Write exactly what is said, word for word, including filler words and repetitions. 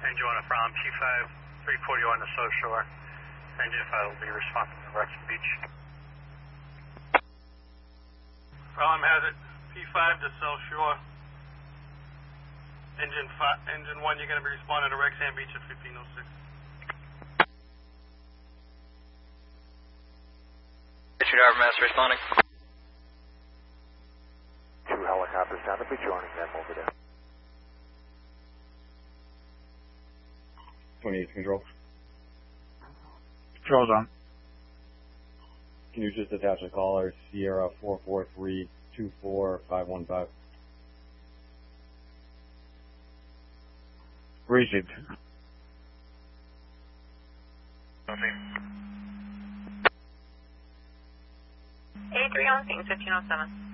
Engine one from P five, three forty-one to South Shore. Engine five will be responsive to Rexon Beach. Problem has it, P five to South Shore. Engine five, engine one, you're going to be responding to Rexon Beach at fifteen oh six. Richard Harbor Master responding. Two helicopters down to be joining them over there. twenty-eight control. Control's on. Can you just attach a caller, Sierra four four three two four five one five? Received. eighty-three on scene, fifteen oh seven.